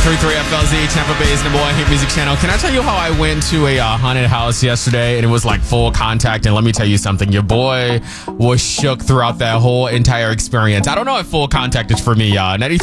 93.3 FLZ, Tampa Bay's number one hit music channel. Can I tell you how I went to a haunted house yesterday and it was like full contact? And let me tell you something. Your boy was shook throughout that whole entire experience. I don't know if full contact is for me, 93.